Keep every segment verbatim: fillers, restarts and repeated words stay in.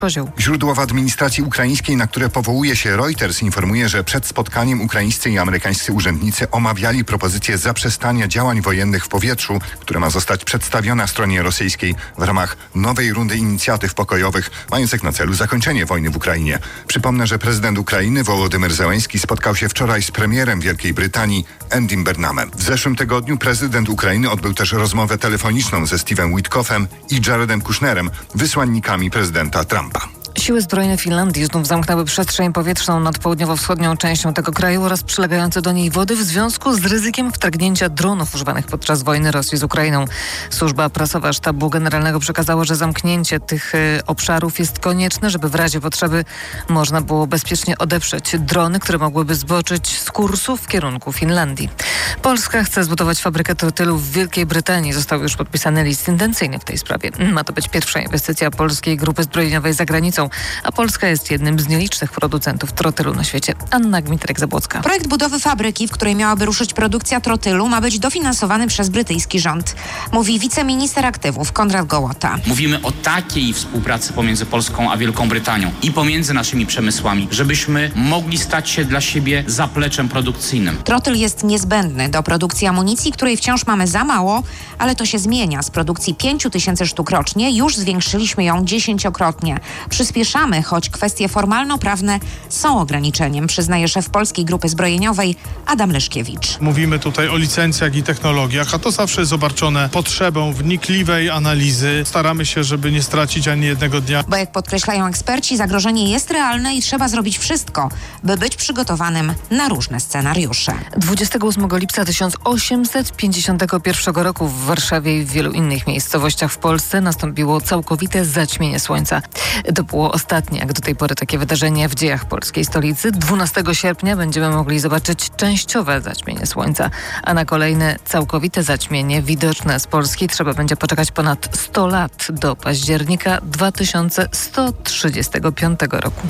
Kozioł. Źródło w administracji ukraińskiej, na które powołuje się Reuters, informuje, że przed spotkaniem ukraińscy i amerykańscy urzędnicy omawiali propozycję zaprzestania działań wojennych w powietrzu, która ma zostać przedstawiona stronie rosyjskiej w ramach nowej rundy inicjatyw pokojowych, mających na celu zakończenie wojny w Ukrainie. Przypomnę, że prezydent Ukrainy Wołodymyr Zełenski spotkał się wczoraj z premierem Wielkiej Brytanii Andym Burnhamem. W zeszłym tygodniu prezydent Ukrainy odbył też rozmowę telefoniczną ze Steve'em Witkoffem i Jaredem Kushnerem, wysłannikami prezydenta Trumpa. Siły zbrojne Finlandii znów zamknęły przestrzeń powietrzną nad południowo-wschodnią częścią tego kraju oraz przylegające do niej wody w związku z ryzykiem wtargnięcia dronów używanych podczas wojny Rosji z Ukrainą. Służba prasowa Sztabu Generalnego przekazała, że zamknięcie tych y, obszarów jest konieczne, żeby w razie potrzeby można było bezpiecznie odeprzeć drony, które mogłyby zboczyć z kursu w kierunku Finlandii. Polska chce zbudować fabrykę trotylu w Wielkiej Brytanii. Został już podpisany list intencyjny w tej sprawie. Ma to być pierwsza inwestycja polskiej grupy zbrojeniowej za granicą, a Polska jest jednym z nielicznych producentów trotylu na świecie. Anna Gmiterek-Zabłocka. Projekt budowy fabryki, w której miałaby ruszyć produkcja trotylu, ma być dofinansowany przez brytyjski rząd. Mówi wiceminister aktywów Konrad Gołota. Mówimy o takiej współpracy pomiędzy Polską a Wielką Brytanią i pomiędzy naszymi przemysłami, żebyśmy mogli stać się dla siebie zapleczem produkcyjnym. Trotyl jest niezbędny do produkcji amunicji, której wciąż mamy za mało, ale to się zmienia. Z produkcji pięciu tysięcy sztuk rocznie już zwiększyliśmy ją dziesięciokrotnie. Przyspieszamy, choć kwestie formalno-prawne są ograniczeniem, przyznaje szef Polskiej Grupy Zbrojeniowej Adam Leszkiewicz. Mówimy tutaj o licencjach i technologiach, a to zawsze jest obarczone potrzebą wnikliwej analizy. Staramy się, żeby nie stracić ani jednego dnia. Bo jak podkreślają eksperci, zagrożenie jest realne i trzeba zrobić wszystko, by być przygotowanym na różne scenariusze. dwudziestego ósmego lipca tysiąc osiemset pięćdziesiątego pierwszego roku w Warszawie i w wielu innych miejscowościach w Polsce nastąpiło całkowite zaćmienie słońca. To było ostatnie, jak do tej pory, takie wydarzenie w dziejach polskiej stolicy. dwunastego sierpnia będziemy mogli zobaczyć częściowe zaćmienie słońca, a na kolejne całkowite zaćmienie widoczne z Polski trzeba będzie poczekać ponad sto lat, do października dwa tysiące sto trzydziestego piątego roku.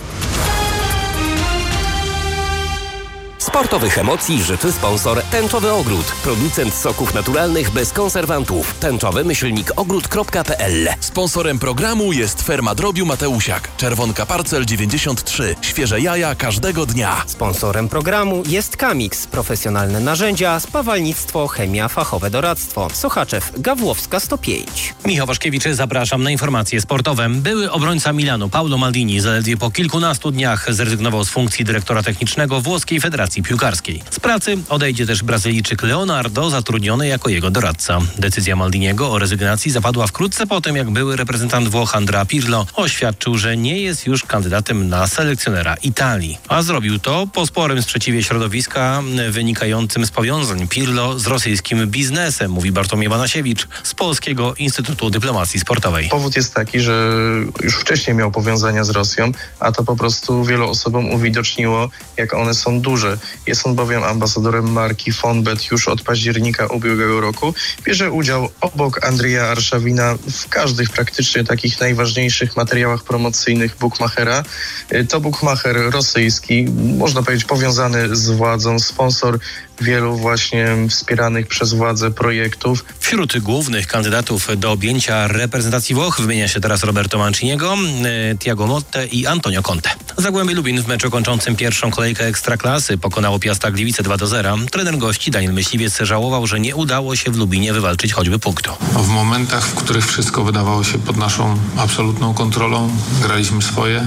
Sportowych emocji życzy sponsor Tęczowy Ogród. Producent soków naturalnych bez konserwantów. Tęczowy myślnik ogród kropka p l. Sponsorem programu jest Ferma Drobiu Mateusiak. Czerwonka Parcel dziewięćdziesiąt trzy. Świeże jaja każdego dnia. Sponsorem programu jest Kamix. Profesjonalne narzędzia, spawalnictwo, chemia, fachowe doradztwo. Sochaczew, Gawłowska sto pięć. Michał Waszkiewicz, zapraszam na informacje sportowe. Były obrońca Milanu Paolo Maldini zaledwie po kilkunastu dniach zrezygnował z funkcji dyrektora technicznego Włoskiej Federacji Piłkarskiej. Z pracy odejdzie też Brazylijczyk Leonardo, zatrudniony jako jego doradca. Decyzja Maldiniego o rezygnacji zapadła wkrótce po tym, jak były reprezentant Włoch Andrea Pirlo oświadczył, że nie jest już kandydatem na selekcjonera Italii. A zrobił to po sporym sprzeciwie środowiska wynikającym z powiązań Pirlo z rosyjskim biznesem, mówi Bartłomiej Banasiewicz z Polskiego Instytutu Dyplomacji Sportowej. Powód jest taki, że już wcześniej miał powiązania z Rosją, a to po prostu wielu osobom uwidoczniło, jak one są duże. Jest on bowiem ambasadorem marki Fonbet już od października ubiegłego roku. Bierze udział obok Andrzeja Arszawina w każdych praktycznie takich najważniejszych materiałach promocyjnych bookmachera. To bookmacher rosyjski, można powiedzieć powiązany z władzą, sponsor wielu właśnie wspieranych przez władzę projektów. Wśród głównych kandydatów do objęcia reprezentacji Włoch wymienia się teraz Roberto Manciniego, Thiago Motte i Antonio Conte. Zagłębie Lubin w meczu kończącym pierwszą kolejkę Ekstraklasy pokonało Piasta Gliwice dwa do zera. Trener gości Daniel Myśliwiec żałował, że nie udało się w Lubinie wywalczyć choćby punktu. W momentach, w których wszystko wydawało się pod naszą absolutną kontrolą, graliśmy swoje.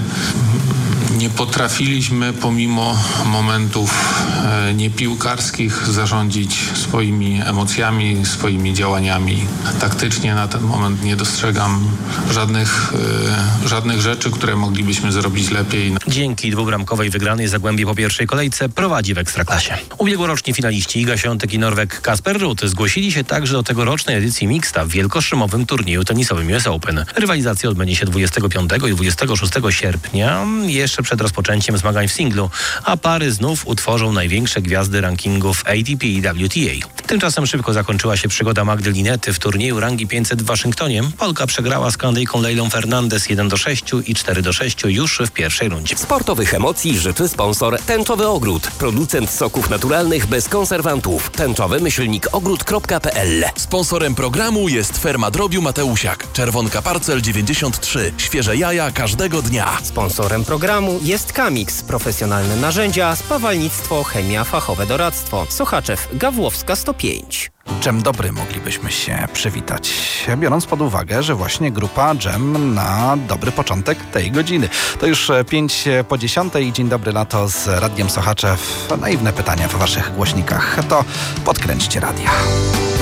Nie potrafiliśmy pomimo momentów e, niepiłkarskich zarządzić swoimi emocjami, swoimi działaniami. Taktycznie na ten moment nie dostrzegam żadnych, e, żadnych rzeczy, które moglibyśmy zrobić lepiej. Dzięki dwubramkowej wygranej Zagłębie po pierwszej kolejce prowadzi w Ekstraklasie. Ubiegłoroczni finaliści Iga Świątek i Norweg Kasper Ruud zgłosili się także do tegorocznej edycji mixta w wielkoszymowym turnieju tenisowym U S Open. Rywalizacja odbędzie się dwudziestego piątego i dwudziestego szóstego sierpnia. Jeszcze przed rozpoczęciem zmagań w singlu, a pary znów utworzą największe gwiazdy rankingów A T P i W T A. Tymczasem szybko zakończyła się przygoda Magdy Linety w turnieju rangi pięćset w Waszyngtonie. Polka przegrała z Kanadyjką Leilą Fernandez jeden do sześciu i cztery do sześciu już w pierwszej rundzie. Sportowych emocji życzy sponsor Tęczowy Ogród. Producent soków naturalnych bez konserwantów. Tęczowy myślnik ogród kropka p l. Sponsorem programu jest Ferma Drobiu Mateusiak. Czerwonka Parcel dziewięćdziesiąt trzy. Świeże jaja każdego dnia. Sponsorem programu jest Kamix. Profesjonalne narzędzia, spawalnictwo, chemia, fachowe doradztwo. Sochaczew, Gawłowska sto pięć. Dżem dobry moglibyśmy się przywitać, biorąc pod uwagę, że właśnie grupa Dżem na dobry początek tej godziny. To już pięć po dziesiątej i dzień dobry lato z Radiem Sochaczew. Naiwne pytania w waszych głośnikach. To podkręćcie radia.